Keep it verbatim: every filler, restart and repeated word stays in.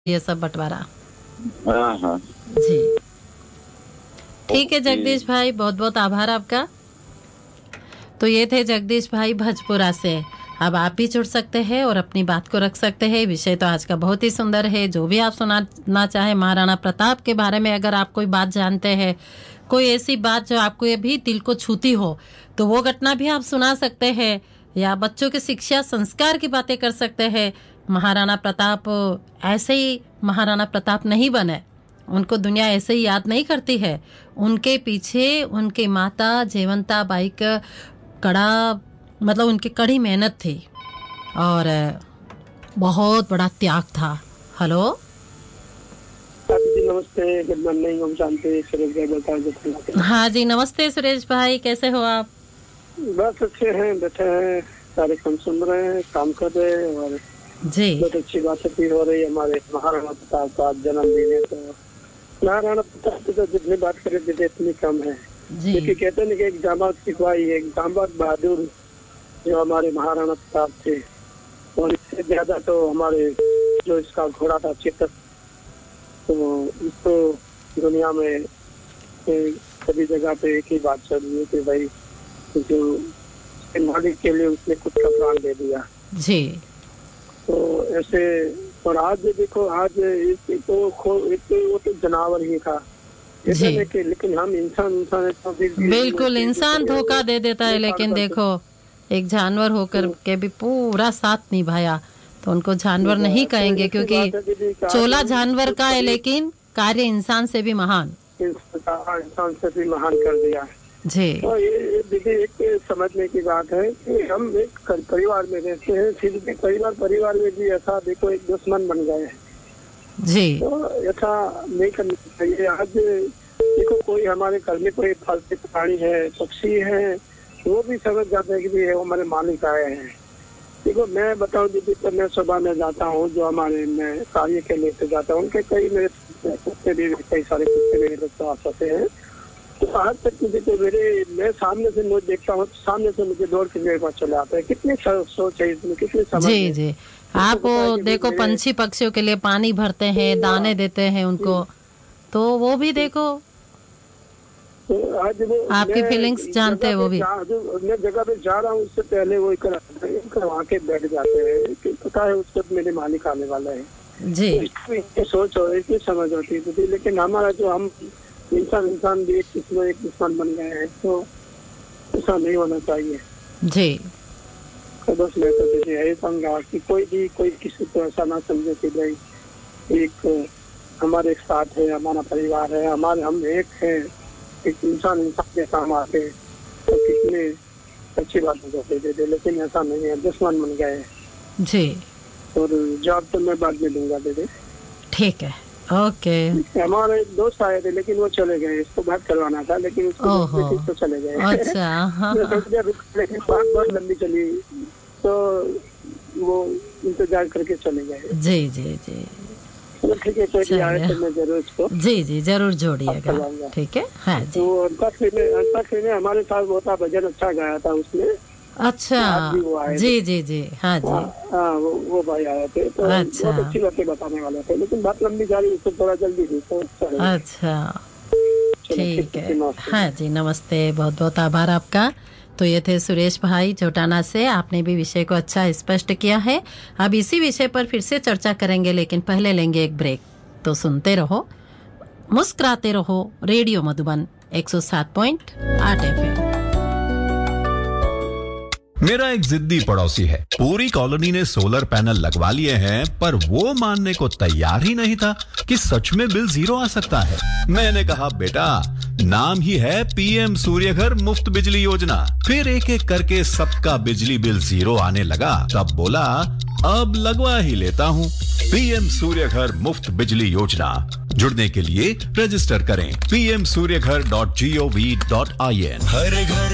ये सब बंटवारा। हाँ हाँ जी ठीक है ओके। जगदीश भाई, बहुत बहुत आभार आपका। तो ये थे जगदीश भाई भजपुरा से। अब आप भी जुड़ सकते हैं और अपनी बात को रख सकते हैं। विषय तो आज का बहुत ही सुंदर है। जो भी आप सुनाना चाहे महाराणा प्रताप के बारे में, अगर आप कोई बात जानते हैं, कोई ऐसी बात जो आपको ये भी दिल को छूती हो, तो वो घटना भी आप सुना सकते हैं। या बच्चों की शिक्षा संस्कार की बातें कर सकते हैं। महाराणा प्रताप ऐसे ही महाराणा प्रताप नहीं बने, उनको दुनिया ऐसे ही याद नहीं करती है। उनके पीछे उनकी माता जयवंता बाई का कड़ा मतलब उनकी कड़ी मेहनत थी और बहुत बड़ा त्याग था। हेलो जी नमस्ते, गुड मॉर्निंग। हम जानते सुरेश भाई बोलता हूँ। हाँ जी नमस्ते सुरेश भाई, कैसे हो आप? बस अच्छे हैं, बैठे हैं, कार्यक्रम सुन रहे हैं, काम कर रहे हैं और जी बहुत अच्छी बात हो रही है। हमारे महाराणा प्रताप का जन्मदिन है, तो महाराणा प्रताप की तो जितनी बात करें जितनी इतनी कम है। जी क्योंकि कहते हैं कि एक जांबाज सिपाही, एक जांबाज बहादुर जो हमारे महाराणा प्रताप थे, और इससे ज्यादा तो हमारे जो इसका घोड़ा था चेतक, तो इसको दुनिया में सभी जगह पे एक ही बात चल रही है कि भाई जो मालिक के लिए उसने खुद का प्राण दे दिया। जी तो ऐसे और आज देखो, आज एक तो खो एक तो वो तो जानवर ही था जी कि, लेकिन हम इंसान इंसान तो बिल्कुल इंसान धोखा दे देता है, लेकिन देखो एक जानवर होकर के भी पूरा साथ निभाया, तो उनको जानवर नहीं कहेंगे क्योंकि चोला जानवर का है, लेकिन कार्य इंसान से भी महान। इंसान से भी महान कर दिया जी तो ये देखिए एक समझने की बात है कि हम एक परिवार में रहते हैं, फिर भी परिवार परिवार में भी ऐसा देखो एक दुश्मन बन गए हैं। जी तो ऐसा नहीं करना चाहिए। आज देखो कोई हमारे घर में कोई पालतू प्राणी है, पक्षी है, वो भी समझ जाते हैं कि भी वो हमारे मालिक आए हैं। देखो मैं बताऊं दीदी, तो मैं सुबह में जाता हूँ, जो हमारे मैं कार्य के लिए जाता हूँ, उनके कई मेरे कुत्ते भी, कई सारे कुत्ते मेरे पास आते हैं। तो आज तक मुझे तो मेरे मैं सामने से मुझे देखता हूँ, सामने से मुझे दौड़ के मेरे पास चले आते हैं। कितनी सोच है इसमें, कितनी समझ जी है। जी आप देखो पंछी पक्षियों के लिए पानी भरते हैं, दाने देते हैं उनको, तो वो भी देखो तो आज वो आपकी फीलिंग्स जानते हैं वो भी। मैं जगह पे जा रहा हूँ, उससे पहले वो वहाँ के बैठ जाते हैं कि पता है उसको मेरे मालिक आने वाला है। जी तो इसकी सोच हो, इसकी समझ होती है, लेकिन हमारा जो हम इंसान इंसान भी एक किस्म एक दुश्मन बन गए हैं, तो ऐसा नहीं होना चाहिए। जी तो बस मैं तो देखिए यही कहूँगा कि कोई भी कोई किसी को ऐसा ना समझे कि भाई एक हमारे साथ है, हमारा परिवार है, हमारे हम एक है, एक इंसान इंसान के काम आते हैं, तो कितने अच्छी बात हो दे दे, लेकिन ऐसा नहीं है, दुश्मन बन गए। जी और जॉब तो मैं बाद में दूंगा दीदी। ठीक है ओके। हमारे एक दोस्त आए थे, लेकिन वो चले गए, इसको बात करवाना था, लेकिन उसको तो चले गए। अच्छा हाँ लेकिन बात बहुत लंबी चली, तो वो इंतजार करके चले गए। जी जी जी ठीक है, कोई आए तो मैं जरूर इसको जी जी जरूर जोड़िएगा। ठीक है हाँ जी। तो अंताक्षरी में अंताक्षरी में हमारे साथ वो था, भजन अच्छा गाया था उसने। अच्छा जी जी जी हाँ जी हाँ वो वो भाई आए थे, तो अच्छा बहुत अच्छी बातें बताने वाले थे, लेकिन बात लंबी जा रही, उसको थोड़ा जल्दी हुई तो अच्छा ठीक है हाँ जी नमस्ते, बहुत बहुत आभार आपका। तो ये थे सुरेश भाई जोटाना से, आपने भी विषय को अच्छा स्पष्ट किया है। अब इसी विषय पर फिर से चर्चा करेंगे, लेकिन पहले लेंगे एक ब्रेक। तो सुनते रहो, मुस्कुराते रहो, रेडियो मधुबन एक सौ सात पॉइंट आठ एफ एम। मेरा एक जिद्दी पड़ोसी है, पूरी कॉलोनी ने सोलर पैनल लगवा लिए हैं, पर वो मानने को तैयार ही नहीं था कि सच में बिल जीरो आ सकता है। मैंने कहा बेटा, नाम ही है पीएम सूर्यघर मुफ्त बिजली योजना। फिर एक एक करके सबका बिजली बिल जीरो आने लगा, तब बोला अब लगवा ही लेता हूँ। पीएम सूर्यघर मुफ्त बिजली योजना, जुड़ने के लिए रजिस्टर करें P M Surya Ghar dot G O V dot I N. हर घर